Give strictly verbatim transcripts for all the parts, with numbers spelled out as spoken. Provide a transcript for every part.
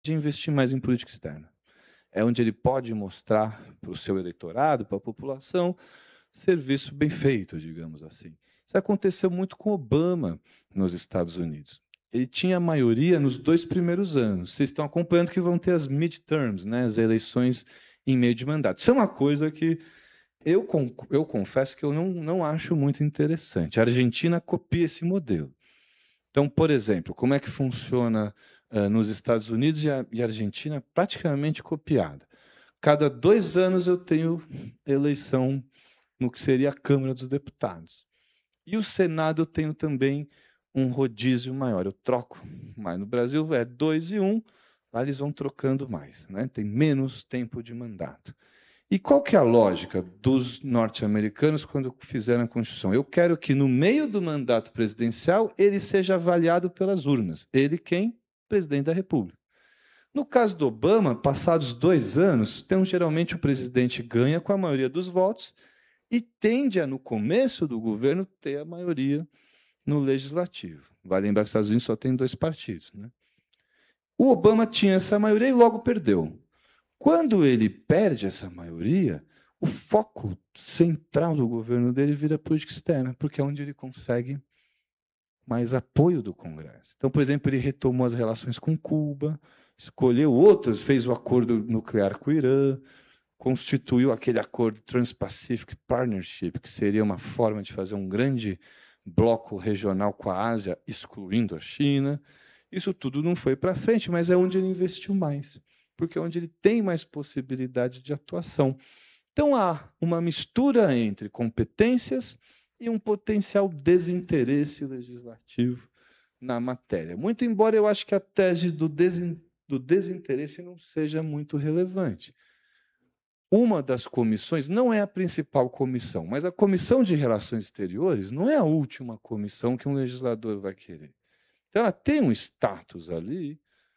de investir mais em política externa. É onde ele pode mostrar para o seu eleitorado, para a população, serviço bem feito, digamos assim. Isso aconteceu muito com Obama nos Estados Unidos. Ele tinha maioria nos dois primeiros anos. Vocês estão acompanhando que vão ter as midterms, né, as eleições em meio de mandato. Isso é uma coisa que eu, eu confesso que eu não, não acho muito interessante. A Argentina copia esse modelo. Então, por exemplo, como é que funciona uh, nos Estados Unidos e a, e a Argentina? Praticamente copiada. Cada dois anos eu tenho eleição no que seria a Câmara dos Deputados. E o Senado eu tenho também um rodízio maior. Eu troco mais. No Brasil é dois e um, lá eles vão trocando mais. Né? Tem menos tempo de mandato. E qual que é a lógica dos norte-americanos quando fizeram a Constituição? Eu quero que no meio do mandato presidencial ele seja avaliado pelas urnas. Ele quem? Presidente da República. No caso do Obama, passados dois anos, então geralmente o presidente ganha com a maioria dos votos e tende a, no começo do governo, ter a maioria no legislativo. Vai lembrar que os Estados Unidos só tem dois partidos. Né? O Obama tinha essa maioria e logo perdeu. Quando ele perde essa maioria, o foco central do governo dele vira política externa, porque é onde ele consegue mais apoio do Congresso. Então, por exemplo, ele retomou as relações com Cuba, escolheu outras, fez o acordo nuclear com o Irã, constituiu aquele acordo Trans-Pacific Partnership, que seria uma forma de fazer um grande bloco regional com a Ásia, excluindo a China. Isso tudo não foi para frente, mas é onde ele investiu mais, porque é onde ele tem mais possibilidade de atuação. Então há uma mistura entre competências e um potencial desinteresse legislativo na matéria. Muito embora eu acho que a tese do, desin, do desinteresse não seja muito relevante. Uma das comissões, não é a principal comissão, mas a Comissão de Relações Exteriores não é a última comissão que um legislador vai querer. Então ela tem um status ali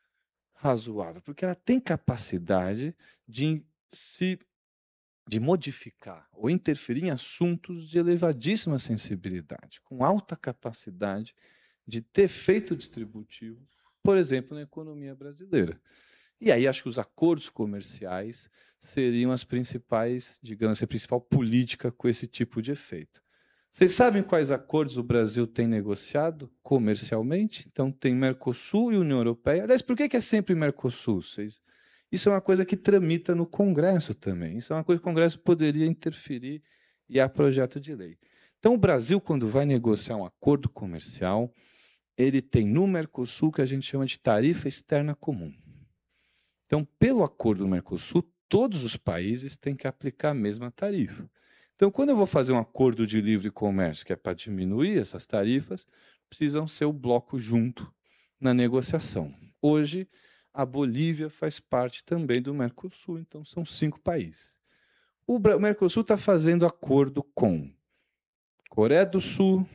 razoável, porque ela tem capacidade de se de modificar ou interferir em assuntos de elevadíssima sensibilidade, com alta capacidade de ter efeito distributivo, por exemplo, na economia brasileira. E aí acho que os acordos comerciais seriam as principais, digamos, a principal política com esse tipo de efeito. Vocês sabem quais acordos o Brasil tem negociado comercialmente? Então tem Mercosul e União Europeia. Aliás, por que é sempre Mercosul? Vocês... Isso é uma coisa que tramita no Congresso também. Isso é uma coisa que o Congresso poderia interferir e há projeto de lei. Então o Brasil, quando vai negociar um acordo comercial, ele tem no Mercosul o que a gente chama de tarifa externa comum. Então, pelo acordo do Mercosul, todos os países têm que aplicar a mesma tarifa. Então, quando eu vou fazer um acordo de livre comércio, que é para diminuir essas tarifas, precisam ser o bloco junto na negociação. Hoje, a Bolívia faz parte também do Mercosul, então são cinco países. O Mercosul está fazendo acordo com Coreia do Sul,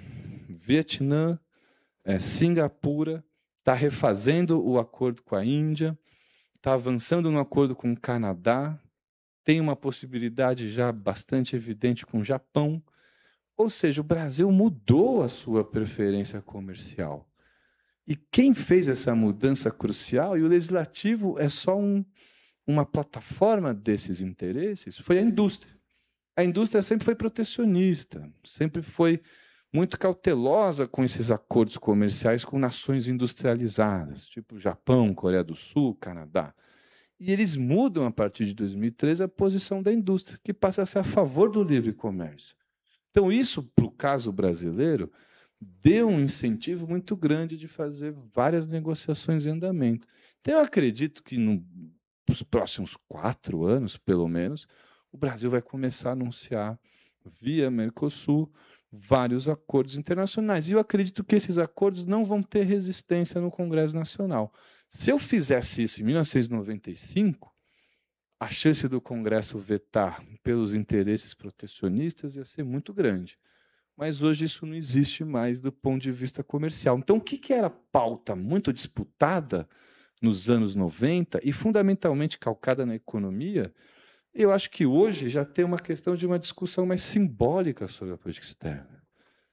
Vietnã, é, Singapura, está refazendo o acordo com a Índia, está avançando no acordo com o Canadá, tem uma possibilidade já bastante evidente com o Japão. Ou seja, o Brasil mudou a sua preferência comercial. E quem fez essa mudança crucial, e o legislativo é só um, uma plataforma desses interesses, foi a indústria. A indústria sempre foi protecionista, sempre foi muito cautelosa com esses acordos comerciais com nações industrializadas, tipo Japão, Coreia do Sul, Canadá. E eles mudam, a partir de dois mil e treze, a posição da indústria, que passa a ser a favor do livre comércio. Então, isso, para o caso brasileiro, deu um incentivo muito grande de fazer várias negociações em andamento. Então, eu acredito que no, nos próximos quatro anos, pelo menos, o Brasil vai começar a anunciar, via Mercosul, vários acordos internacionais. E eu acredito que esses acordos não vão ter resistência no Congresso Nacional. Se eu fizesse isso em mil novecentos e noventa e cinco, a chance do Congresso vetar pelos interesses protecionistas ia ser muito grande. Mas hoje isso não existe mais do ponto de vista comercial. Então, o que, que era pauta muito disputada nos anos noventa e fundamentalmente calcada na economia, eu acho que hoje já tem uma questão de uma discussão mais simbólica sobre a política externa.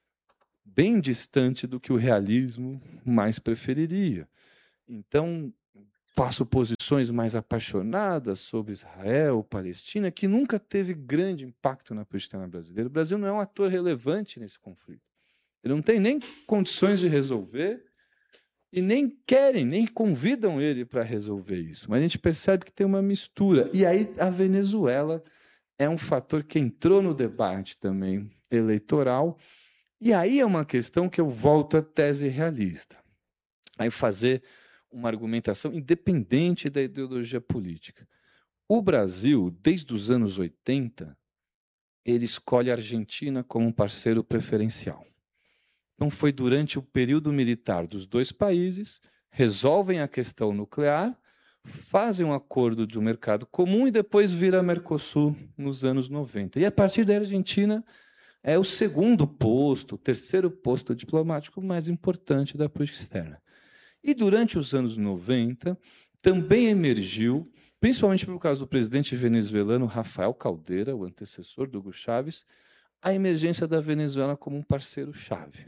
Bem distante do que o realismo mais preferiria. Então, faço posições mais apaixonadas sobre Israel, Palestina, que nunca teve grande impacto na política externa brasileira. O Brasil não é um ator relevante nesse conflito. Ele não tem nem condições de resolver e nem querem, nem convidam ele para resolver isso. Mas a gente percebe que tem uma mistura. E aí a Venezuela é um fator que entrou no debate também eleitoral. E aí é uma questão que eu volto à tese realista. Aí fazer uma argumentação independente da ideologia política. O Brasil, desde os anos oitenta, ele escolhe a Argentina como um parceiro preferencial. Então foi durante o período militar dos dois países, resolvem a questão nuclear, fazem um acordo de um mercado comum e depois vira Mercosul nos anos noventa. E a partir da Argentina é o segundo posto, o terceiro posto diplomático mais importante da política externa. E durante os anos noventa, também emergiu, principalmente por causa do presidente venezuelano Rafael Caldeira, o antecessor do Hugo Chávez, a emergência da Venezuela como um parceiro-chave.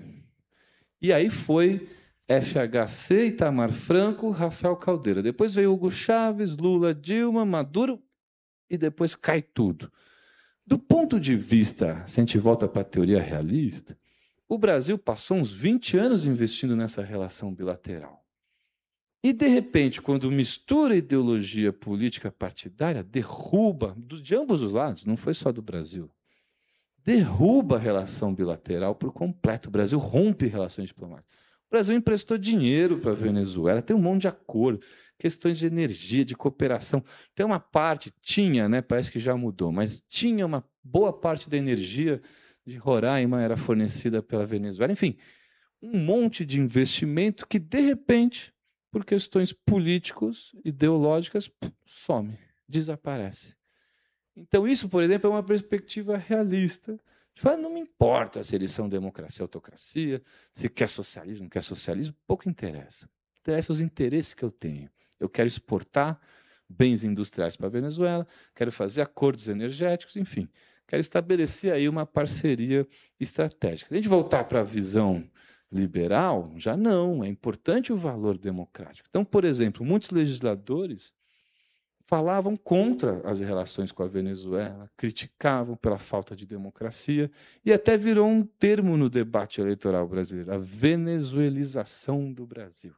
E aí foi F H C, Itamar Franco, Rafael Caldeira. Depois veio Hugo Chávez, Lula, Dilma, Maduro, e depois cai tudo. Do ponto de vista, se a gente volta para a teoria realista, o Brasil passou uns vinte anos investindo nessa relação bilateral. E, de repente, quando mistura ideologia política partidária, derruba, de ambos os lados, não foi só do Brasil, derruba a relação bilateral por completo. O Brasil rompe relações diplomáticas. O Brasil emprestou dinheiro para a Venezuela, tem um monte de acordo, questões de energia, de cooperação. Tem uma parte, tinha, né, parece que já mudou, mas tinha uma boa parte da energia de Roraima era fornecida pela Venezuela. Enfim, um monte de investimento que, de repente, por questões políticos, ideológicas, some, desaparece. Então, isso, por exemplo, é uma perspectiva realista. Fala, não me importa se eles são democracia ou autocracia, se quer socialismo, não quer socialismo, pouco interessa. Interessa os interesses que eu tenho. Eu quero exportar bens industriais para a Venezuela, quero fazer acordos energéticos, enfim. Quero estabelecer aí uma parceria estratégica. Se a gente voltar para a visão liberal, já não. É importante o valor democrático. Então, por exemplo, muitos legisladores falavam contra as relações com a Venezuela, criticavam pela falta de democracia, e até virou um termo no debate eleitoral brasileiro, a venezuelização do Brasil.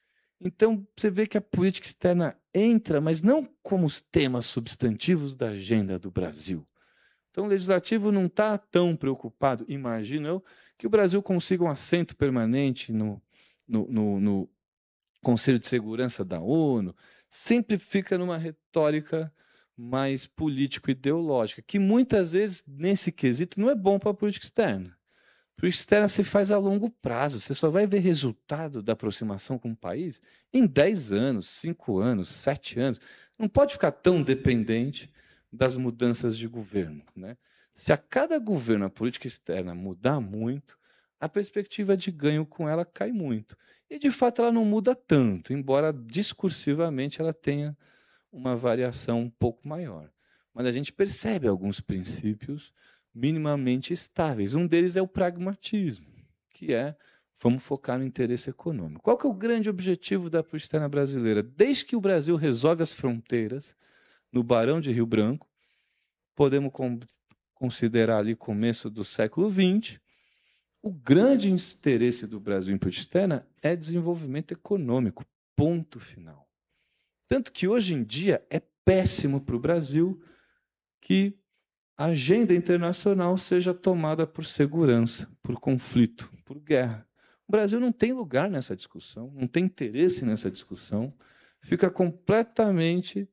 Então, você vê que a política externa entra, mas não como os temas substantivos da agenda do Brasil. Então, o legislativo não está tão preocupado, imagino eu, que o Brasil consiga um assento permanente no, no, no, no Conselho de Segurança da ONU, sempre fica numa retórica mais político-ideológica, que muitas vezes, nesse quesito, não é bom para a política externa. A política externa se faz a longo prazo, você só vai ver resultado da aproximação com o país em dez anos, cinco anos, sete anos. Não pode ficar tão dependente das mudanças de governo, né? Se a cada governo a política externa mudar muito, a perspectiva de ganho com ela cai muito. E, de fato, ela não muda tanto, embora discursivamente ela tenha uma variação um pouco maior. Mas a gente percebe alguns princípios minimamente estáveis. Um deles é o pragmatismo, que é, vamos focar no interesse econômico. Qual que é o grande objetivo da política externa brasileira? Desde que o Brasil resolve as fronteiras, no Barão de Rio Branco, podemos considerar ali começo do século vinte, o grande interesse do Brasil em política externa é desenvolvimento econômico, ponto final. Tanto que hoje em dia é péssimo para o Brasil que a agenda internacional seja tomada por segurança, por conflito, por guerra. O Brasil não tem lugar nessa discussão, não tem interesse nessa discussão, fica completamente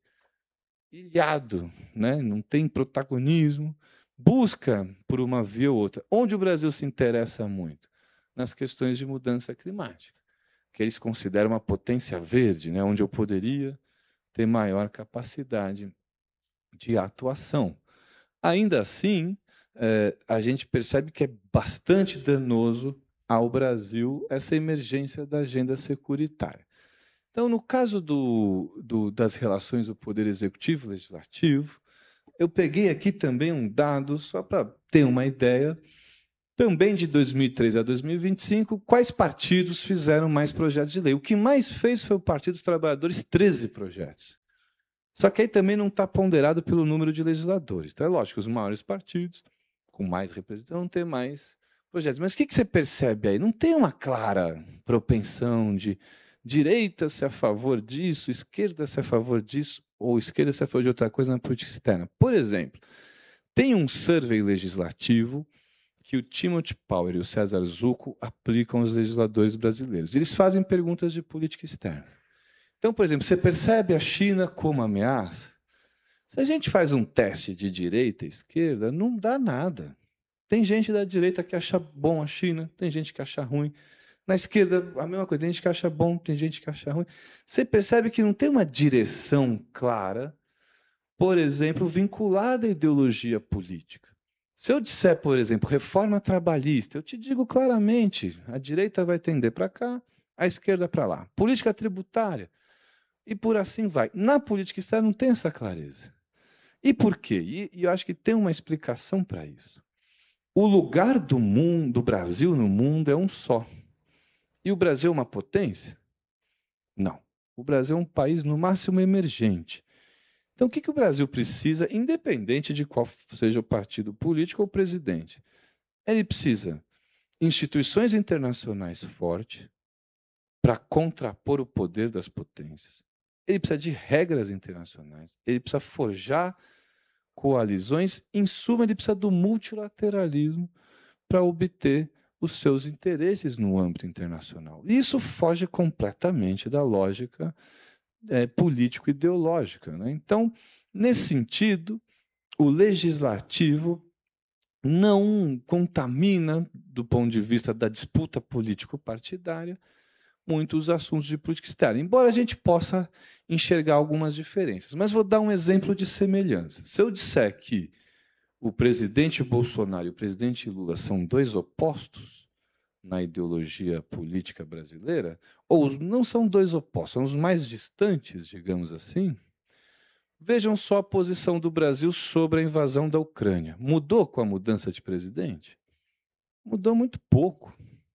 ilhado, né? Não tem protagonismo. Busca por uma via ou outra. Onde o Brasil se interessa muito? Nas questões de mudança climática, que eles consideram uma potência verde, né? Onde eu poderia ter maior capacidade de atuação. Ainda assim, é, a gente percebe que é bastante danoso ao Brasil essa emergência da agenda securitária. Então, no caso do, do, das relações do Poder Executivo e Legislativo, eu peguei aqui também um dado, só para ter uma ideia, Também de dois mil e treze a dois mil e vinte e cinco, quais partidos fizeram mais projetos de lei? O que mais fez foi o Partido dos Trabalhadores, treze projetos. Só que aí também não está ponderado pelo número de legisladores. Então é lógico que os maiores partidos, com mais representação, vão ter mais projetos. Mas o que, que você percebe aí? Não tem uma clara propensão de direita ser a favor disso, esquerda ser a favor disso, ou esquerda ser a favor de outra coisa na política externa. Por exemplo, tem um survey legislativo que o Timothy Power e o César Zucco aplicam aos legisladores brasileiros. Eles fazem perguntas de política externa. Então, por exemplo, você percebe a China como ameaça? Se a gente faz um teste de direita e esquerda, não dá nada. Tem gente da direita que acha bom a China, tem gente que acha ruim. Na esquerda, a mesma coisa, tem gente que acha bom, tem gente que acha ruim. Você percebe que não tem uma direção clara, por exemplo, vinculada à ideologia política. Se eu disser, por exemplo, reforma trabalhista, eu te digo claramente, a direita vai tender para cá, a esquerda para lá. Política tributária, e por assim vai. Na política externa não tem essa clareza. E por quê? E, e eu acho que tem uma explicação para isso. O lugar do mundo, do Brasil no mundo é um só. E o Brasil é uma potência? Não. O Brasil é um país, no máximo, emergente. Então, o que, que o Brasil precisa, independente de qual seja o partido político ou o presidente? Ele precisa de instituições internacionais fortes para contrapor o poder das potências. Ele precisa de regras internacionais. Ele precisa forjar coalizões. Em suma, ele precisa do multilateralismo para obter os seus interesses no âmbito internacional. E isso foge completamente da lógica É, político-ideológica. Né? Então, nesse sentido, o legislativo não contamina, do ponto de vista da disputa político-partidária, muito os assuntos de política externa, embora a gente possa enxergar algumas diferenças. Mas vou dar um exemplo de semelhança. Se eu disser que o presidente Bolsonaro e o presidente Lula são dois opostos na ideologia política brasileira, ou não são dois opostos, são os mais distantes, digamos assim, vejam só a posição do Brasil sobre a invasão da Ucrânia. Mudou com a mudança de presidente? Mudou muito pouco.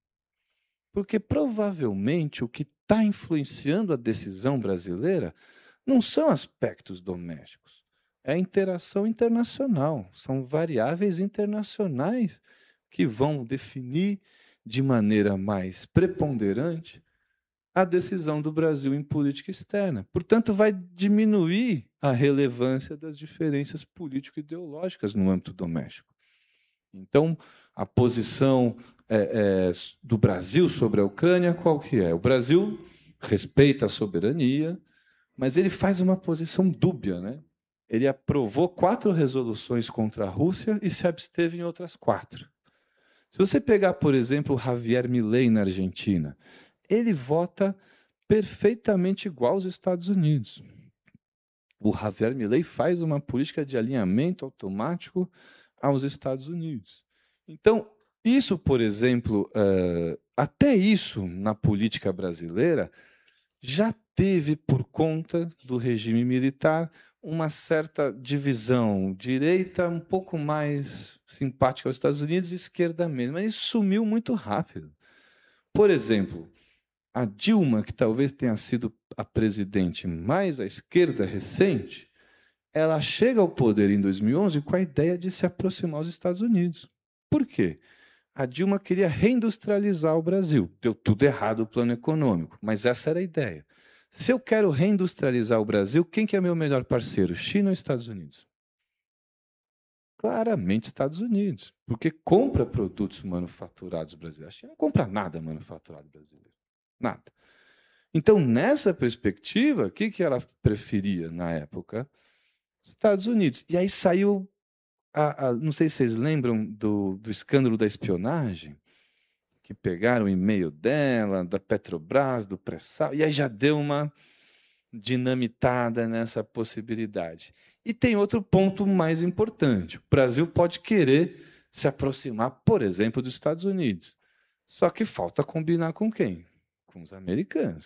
Porque provavelmente o que está influenciando a decisão brasileira não são aspectos domésticos, é a interação internacional, são variáveis internacionais que vão definir de maneira mais preponderante a decisão do Brasil em política externa. Portanto, vai diminuir a relevância das diferenças político-ideológicas no âmbito doméstico. Então, a posição é, é, do Brasil sobre a Ucrânia, qual que é? O Brasil respeita a soberania, mas ele faz uma posição dúbia, né? Ele aprovou quatro resoluções contra a Rússia e se absteve em outras quatro. Se você pegar, por exemplo, o Javier Milei na Argentina, ele vota perfeitamente igual aos Estados Unidos. O Javier Milei faz uma política de alinhamento automático aos Estados Unidos. Então, isso, por exemplo, uh, até isso na política brasileira já teve, por conta do regime militar, uma certa divisão, direita um pouco mais simpática aos Estados Unidos e esquerda menos, mas isso sumiu muito rápido. Por exemplo, a Dilma, que talvez tenha sido a presidente mais à esquerda recente, ela chega ao poder em dois mil e onze com a ideia de se aproximar aos Estados Unidos. Por quê? A Dilma queria reindustrializar o Brasil. Deu tudo errado o plano econômico, mas essa era a ideia. Se eu quero reindustrializar o Brasil, quem que é meu melhor parceiro? China ou Estados Unidos? Claramente Estados Unidos, porque compra produtos manufaturados brasileiros. A China não compra nada manufaturado brasileiro. Nada. Então, nessa perspectiva, o que, que ela preferia na época? Estados Unidos. E aí saiu, a, a, não sei se vocês lembram do, do escândalo da espionagem, que pegaram o e-mail dela, da Petrobras, do pré-sal, e aí já deu uma dinamitada nessa possibilidade. E tem outro ponto mais importante. O Brasil pode querer se aproximar, por exemplo, dos Estados Unidos. Só que falta combinar com quem? Com os americanos.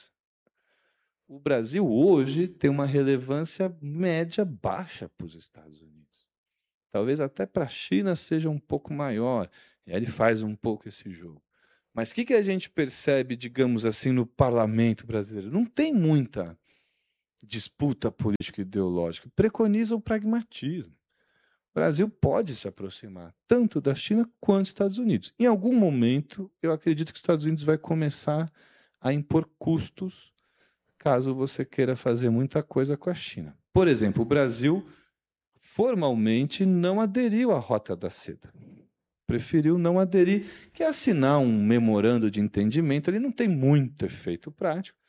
O Brasil hoje tem uma relevância média baixa para os Estados Unidos. talvez até para a China seja um pouco maior. E aí ele faz um pouco esse jogo. Mas o que, que a gente percebe, digamos assim, no parlamento brasileiro? Não tem muita disputa política e ideológica. Preconiza o pragmatismo. O Brasil pode se aproximar tanto da China quanto dos Estados Unidos. Em algum momento, eu acredito que os Estados Unidos vai começar a impor custos caso você queira fazer muita coisa com a China. Por exemplo, o Brasil formalmente não aderiu à Rota da Seda. Preferiu não aderir, que é assinar um memorando de entendimento. Ele não tem muito efeito prático,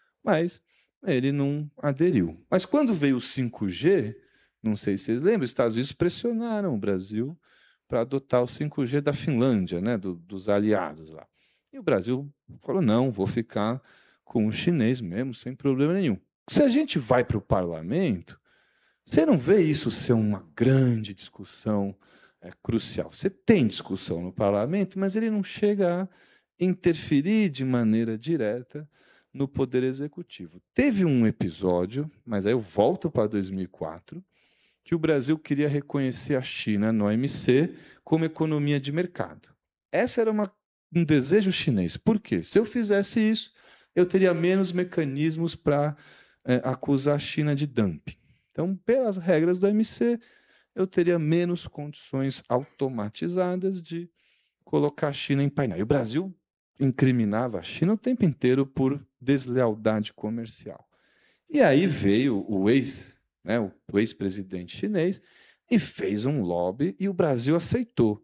mas ele não aderiu. Mas quando veio o cinco G, não sei se vocês lembram, os Estados Unidos pressionaram o Brasil para adotar o cinco G da Finlândia, né, do, dos aliados lá. E o Brasil falou, não, vou ficar com o chinês mesmo, sem problema nenhum. Se a gente vai para o parlamento, você não vê isso ser uma grande discussão é, crucial. Você tem discussão no parlamento, mas ele não chega a interferir de maneira direta no Poder Executivo. Teve um episódio, mas aí eu volto para dois mil e quatro, que o Brasil queria reconhecer a China no O M C como economia de mercado. Essa era uma, um desejo chinês. Por quê? Se eu fizesse isso, eu teria menos mecanismos para é, acusar a China de dumping. Então, pelas regras do O M C, eu teria menos condições automatizadas de colocar a China em painel. E o Brasil incriminava a China o tempo inteiro por deslealdade comercial. E aí veio o ex, né, o ex-presidente chinês e fez um lobby e o Brasil aceitou.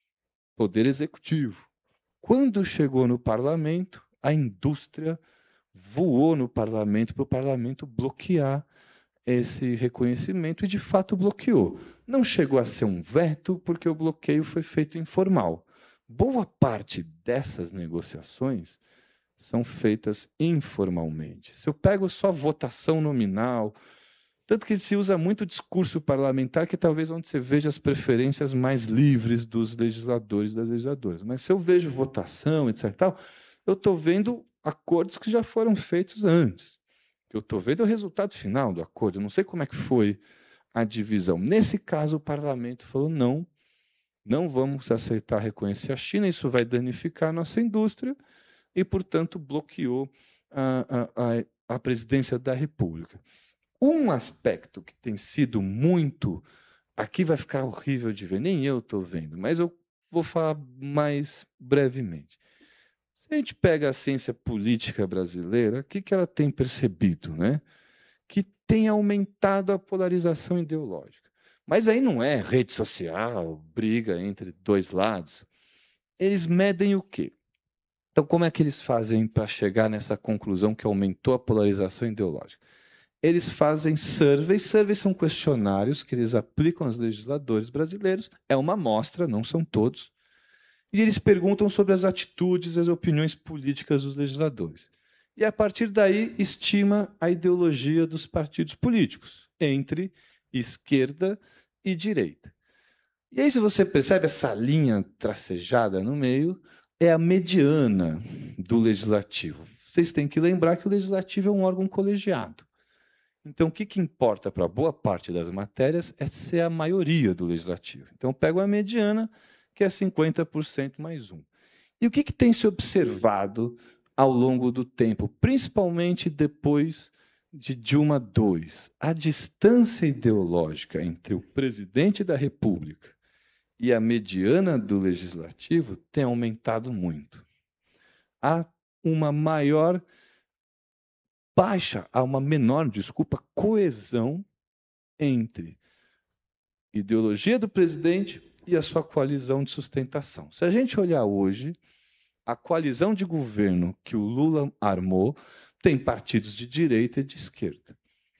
Poder Executivo. Quando chegou no parlamento, a indústria voou no parlamento para o parlamento bloquear esse reconhecimento e, de fato, bloqueou. Não chegou a ser um veto, porque o bloqueio foi feito informal. Boa parte dessas negociações são feitas informalmente. Se eu pego só votação nominal, tanto que se usa muito discurso parlamentar, que talvez onde você veja as preferências mais livres dos legisladores e das legisladoras. Mas se eu vejo votação, etcétera, tal, eu estou vendo acordos que já foram feitos antes. Eu estou vendo o resultado final do acordo. Eu não sei como é que foi a divisão. Nesse caso, o parlamento falou não, não vamos aceitar reconhecer a China, isso vai danificar a nossa indústria e, portanto, bloqueou a, a, a, a presidência da República. Um aspecto que tem sido muito... Aqui vai ficar horrível de ver, nem eu estou vendo, mas eu vou falar mais brevemente. Se a gente pega a ciência política brasileira, o que, que ela tem percebido? Né? Que tem aumentado a polarização ideológica. Mas aí não é rede social, briga entre dois lados. Eles medem o quê? Então, como é que eles fazem para chegar nessa conclusão que aumentou a polarização ideológica? Eles fazem surveys. Surveys são questionários que eles aplicam aos legisladores brasileiros. É uma amostra, não são todos. E eles perguntam sobre as atitudes e as opiniões políticas dos legisladores. E, a partir daí, estima a ideologia dos partidos políticos, entre esquerda e direita. E aí, se você percebe essa linha tracejada no meio, é a mediana do legislativo. Vocês têm que lembrar que o legislativo é um órgão colegiado. Então, o que, que importa para boa parte das matérias é ser a maioria do legislativo. Então, eu pego a mediana, que é cinquenta por cento mais um. E o que, que tem se observado ao longo do tempo, principalmente depois de Dilma dois? A distância ideológica entre o presidente da República e a mediana do legislativo tem aumentado muito. Há uma maior baixa, há uma menor, desculpa, coesão entre ideologia do presidente e a sua coalizão de sustentação. Se a gente olhar hoje, a coalizão de governo que o Lula armou tem partidos de direita e de esquerda.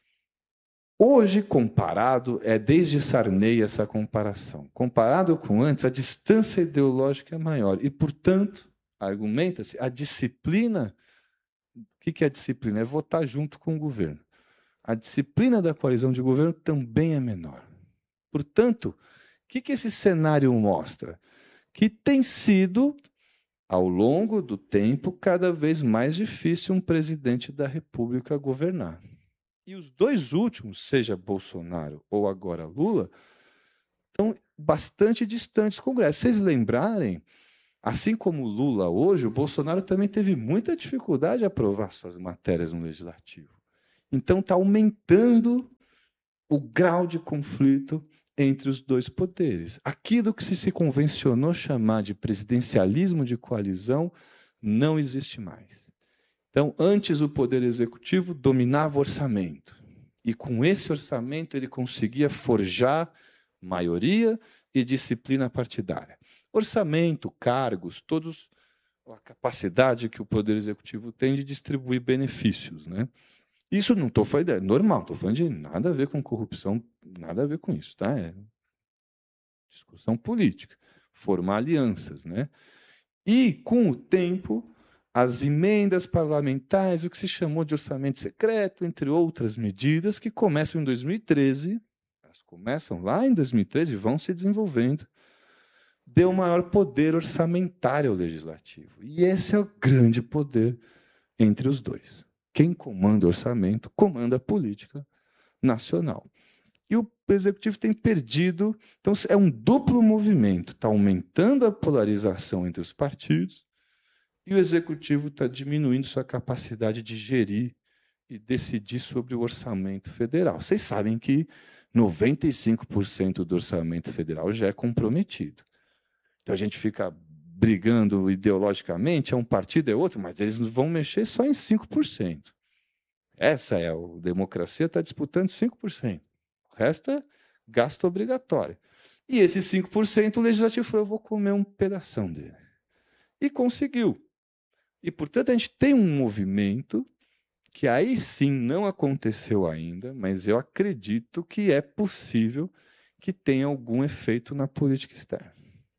Hoje, comparado, é desde Sarney essa comparação. Comparado com antes, a distância ideológica é maior. E, portanto, argumenta-se, a disciplina... O que é a disciplina? É votar junto com o governo. A disciplina da coalizão de governo também é menor. Portanto, o que, que esse cenário mostra? Que tem sido, ao longo do tempo, cada vez mais difícil um presidente da República governar. E os dois últimos, seja Bolsonaro ou agora Lula, estão bastante distantes do Congresso. Se vocês lembrarem, assim como o Lula hoje, o Bolsonaro também teve muita dificuldade de aprovar suas matérias no Legislativo. Então, está aumentando o grau de conflito entre os dois poderes. Aquilo que se convencionou chamar de presidencialismo de coalizão não existe mais. Então, antes o Poder Executivo dominava o orçamento. E com esse orçamento ele conseguia forjar maioria e disciplina partidária. Orçamento, cargos, todos a capacidade que o Poder Executivo tem de distribuir benefícios, né? Isso não estou falando, é normal, estou falando de nada a ver com corrupção, nada a ver com isso, tá? É discussão política, formar alianças, né? E, com o tempo, as emendas parlamentares, o que se chamou de orçamento secreto, entre outras medidas, que começam em dois mil e treze, elas começam lá em dois mil e treze e vão se desenvolvendo, deu maior poder orçamentário ao legislativo. E esse é o grande poder entre os dois. Quem comanda o orçamento, comanda a política nacional. E o executivo tem perdido. Então, é um duplo movimento. Está aumentando a polarização entre os partidos e o executivo está diminuindo sua capacidade de gerir e decidir sobre o orçamento federal. Vocês sabem que noventa e cinco por cento do orçamento federal já é comprometido. Então, a gente fica brigando ideologicamente, é um partido, é outro, mas eles vão mexer só em cinco por cento. Essa é a democracia, está disputando cinco por cento. O resto é gasto obrigatório. E esses cinco por cento o legislativo falou, eu vou comer um pedação dele. E conseguiu. E, portanto, a gente tem um movimento que aí sim não aconteceu ainda, mas eu acredito que é possível que tenha algum efeito na política externa.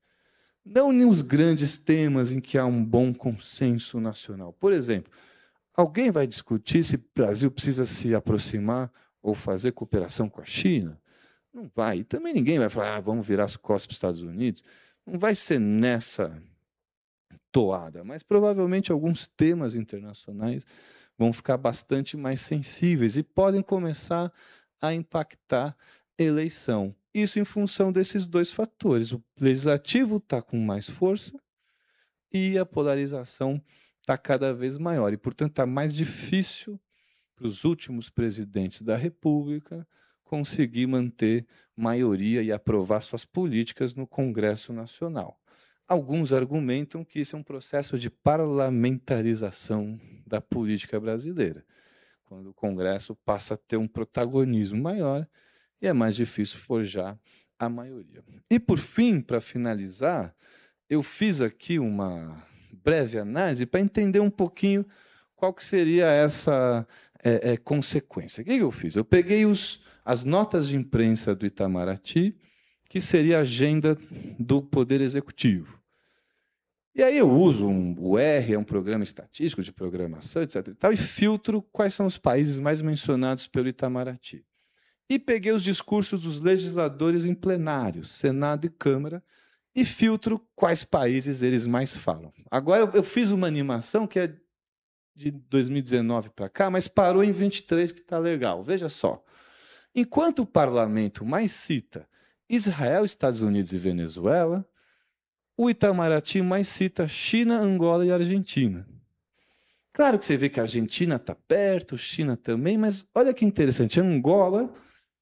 Não nos grandes temas em que há um bom consenso nacional. Por exemplo, alguém vai discutir se o Brasil precisa se aproximar ou fazer cooperação com a China? Não vai. E também ninguém vai falar, ah, vamos virar as costas para os Estados Unidos. Não vai ser nessa toada, mas provavelmente alguns temas internacionais vão ficar bastante mais sensíveis e podem começar a impactar a eleição. Isso em função desses dois fatores. O legislativo está com mais força e a polarização está cada vez maior. E, portanto, está mais difícil para os últimos presidentes da República conseguir manter maioria e aprovar suas políticas no Congresso Nacional. Alguns argumentam que isso é um processo de parlamentarização da política brasileira, quando o Congresso passa a ter um protagonismo maior e é mais difícil forjar a maioria. E, por fim, para finalizar, eu fiz aqui uma breve análise para entender um pouquinho qual que seria essa é, é, consequência. O que eu fiz? Eu peguei os, as notas de imprensa do Itamaraty, que seria a agenda do Poder Executivo. E aí eu uso um, o R, é um programa estatístico de programação, etc e tal, e filtro quais são os países mais mencionados pelo Itamaraty. E peguei os discursos dos legisladores em plenário, Senado e Câmara, e filtro quais países eles mais falam. Agora eu, eu fiz uma animação que é de dois mil e dezenove para cá, mas parou em vinte e três, que está legal. Veja só. Enquanto o parlamento mais cita Israel, Estados Unidos e Venezuela, o Itamaraty mais cita China, Angola e Argentina. Claro que você vê que a Argentina está perto, China também, mas olha que interessante, Angola,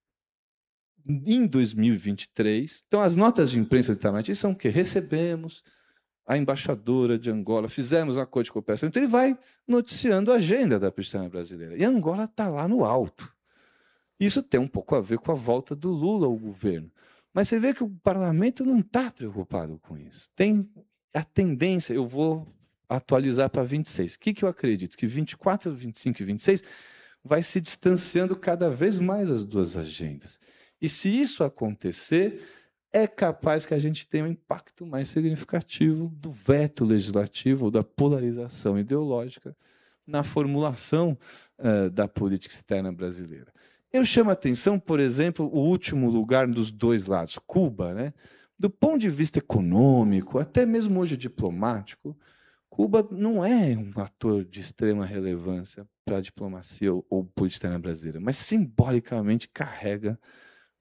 em dois mil e vinte e três, então as notas de imprensa do Itamaraty são o quê? Recebemos a embaixadora de Angola, fizemos um acordo de cooperação, então ele vai noticiando a agenda da política brasileira. E Angola está lá no alto. Isso tem um pouco a ver com a volta do Lula ao governo. Mas você vê que o parlamento não está preocupado com isso. Tem a tendência, eu vou atualizar para vinte e seis. O que, que eu acredito? Que vinte e quatro, vinte e cinco e vinte e seis vai se distanciando cada vez mais as duas agendas. E se isso acontecer, é capaz que a gente tenha um impacto mais significativo do veto legislativo, ou da polarização ideológica na formulação uh, da política externa brasileira. Eu chamo a atenção, por exemplo, o último lugar dos dois lados, Cuba, né? Do ponto de vista econômico, até mesmo hoje diplomático, Cuba não é um ator de extrema relevância para a diplomacia ou, ou política externa brasileira, mas simbolicamente carrega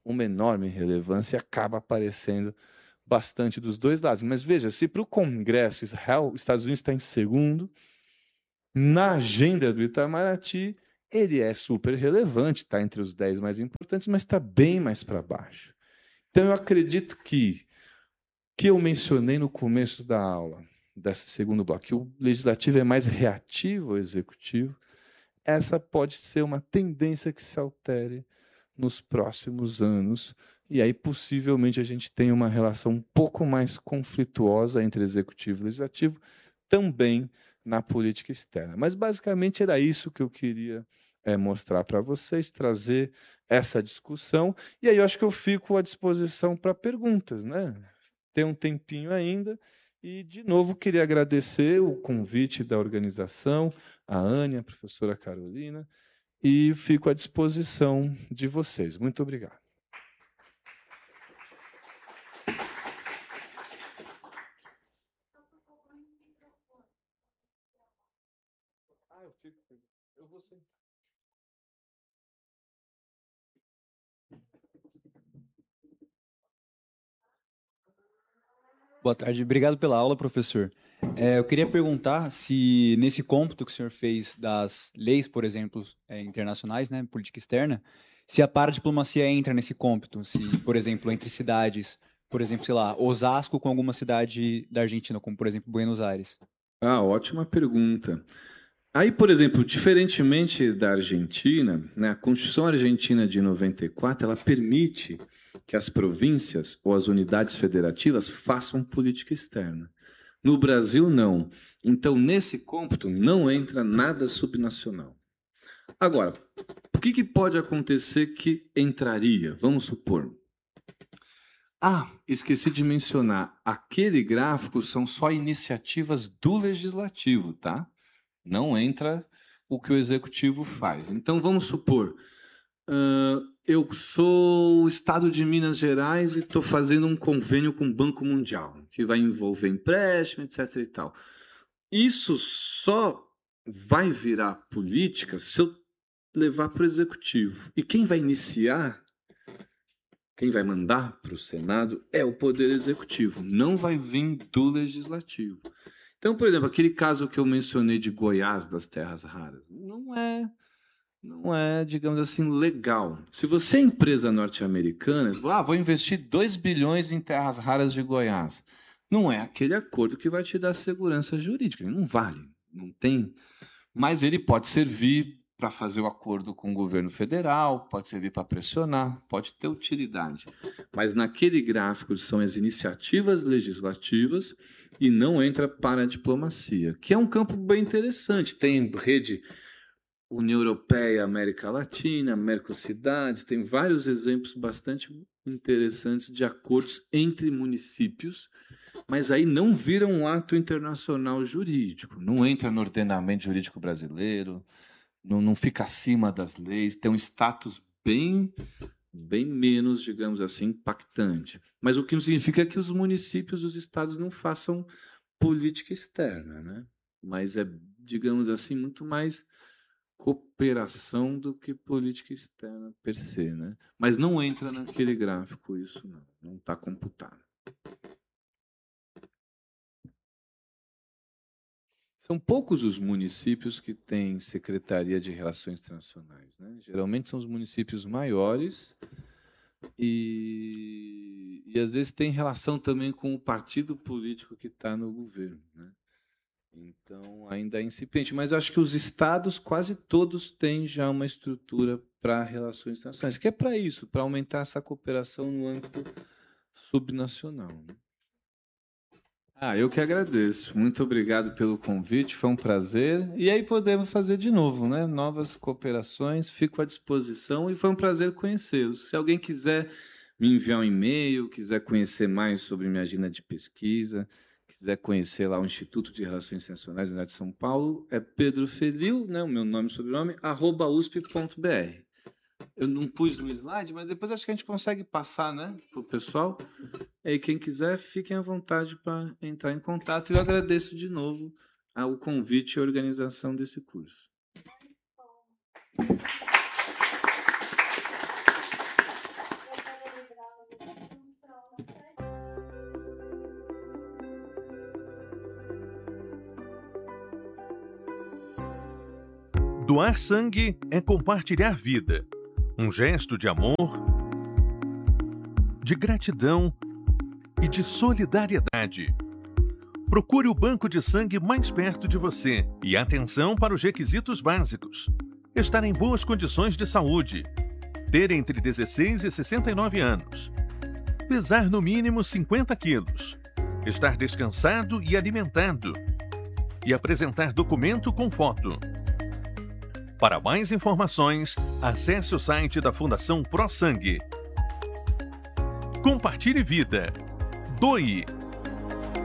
uma enorme relevância e acaba aparecendo bastante dos dois lados. Mas veja, se para o Congresso Israel, os Estados Unidos está em segundo, na agenda do Itamaraty, ele é super relevante, está entre os dez mais importantes, mas está bem mais para baixo. Então, eu acredito que, que eu mencionei no começo da aula, desse segundo bloco, que o legislativo é mais reativo ao executivo, essa pode ser uma tendência que se altere nos próximos anos, e aí possivelmente a gente tem uma relação um pouco mais conflituosa entre executivo e legislativo, também na política externa. Mas basicamente era isso que eu queria é, mostrar para vocês, trazer essa discussão, e aí eu acho que eu fico à disposição para perguntas, né? Tem um tempinho ainda, e de novo queria agradecer o convite da organização, a Ânia, a professora Carolina, e fico à disposição de vocês. Muito obrigado. Ah, eu fico. Eu vou sentar. Boa tarde, obrigado pela aula, professor. É, eu queria perguntar se, nesse cômputo que o senhor fez das leis, por exemplo, é, internacionais, né, política externa, se a paradiplomacia entra nesse cômputo, se, por exemplo, entre cidades, por exemplo, sei lá, Osasco com alguma cidade da Argentina, como, por exemplo, Buenos Aires. Ah, ótima pergunta. Aí, por exemplo, diferentemente da Argentina, né, a Constituição Argentina de noventa e quatro, ela permite que as províncias ou as unidades federativas façam política externa. No Brasil, não. Então, nesse cômputo, não entra nada subnacional. Agora, o que, que pode acontecer que entraria? Vamos supor. Ah, esqueci de mencionar, aquele gráfico são só iniciativas do legislativo, tá? Não entra o que o executivo faz. Então, vamos supor, uh, eu sou o Estado de Minas Gerais e estou fazendo um convênio com o Banco Mundial, que vai envolver empréstimo, etc e tal. Isso só vai virar política se eu levar para o executivo. E quem vai iniciar, quem vai mandar para o Senado é o Poder Executivo, não vai vir do Legislativo. Então, por exemplo, aquele caso que eu mencionei de Goiás, das terras raras, não é, não é, digamos assim, legal. Se você é empresa norte-americana, ah, vou investir dois bilhões em terras raras de Goiás. Não é aquele acordo que vai te dar segurança jurídica. Não vale, não tem. Mas ele pode servir para fazer o acordo com o governo federal, pode servir para pressionar, pode ter utilidade. Mas naquele gráfico são as iniciativas legislativas e não entra para a diplomacia, que é um campo bem interessante. Tem rede União Europeia, América Latina, Mercosidades, tem vários exemplos bastante interessantes de acordos entre municípios, mas aí não vira um ato internacional jurídico, não entra no ordenamento jurídico brasileiro, não, não fica acima das leis, tem um status bem, bem menos, digamos assim, impactante. Mas o que não significa que os municípios, os estados não façam política externa, né? Mas é, digamos assim, muito mais cooperação do que política externa per se, né? Mas não entra naquele gráfico isso, não. Não está computado. São poucos os municípios que têm Secretaria de Relações Internacionais, né? Geralmente são os municípios maiores e, e às vezes tem relação também com o partido político que está no governo, né? Então, ainda é incipiente. Mas eu acho que os estados, quase todos, têm já uma estrutura para relações internacionais, que é para isso, para aumentar essa cooperação no âmbito subnacional, né? Ah, eu que agradeço. Muito obrigado pelo convite, foi um prazer. E aí podemos fazer de novo, né? Novas cooperações, fico à disposição e foi um prazer conhecê-los. Se alguém quiser me enviar um e-mail, quiser conhecer mais sobre minha agenda de pesquisa, quiser conhecer lá o Instituto de Relações Internacionais da Universidade de São Paulo, é Pedro Felil, né, o meu nome e sobrenome, arroba usp ponto br. Eu não pus no slide, mas depois acho que a gente consegue passar, né, para o pessoal. E aí, quem quiser, fiquem à vontade para entrar em contato. E eu agradeço de novo o convite e a organização desse curso. Doar sangue é compartilhar vida, um gesto de amor, de gratidão e de solidariedade. Procure o banco de sangue mais perto de você e atenção para os requisitos básicos. Estar em boas condições de saúde, ter entre dezesseis e sessenta e nove anos, pesar no mínimo cinquenta quilos, estar descansado e alimentado e apresentar documento com foto. Para mais informações, acesse o site da Fundação ProSangue. Compartilhe vida. Doe.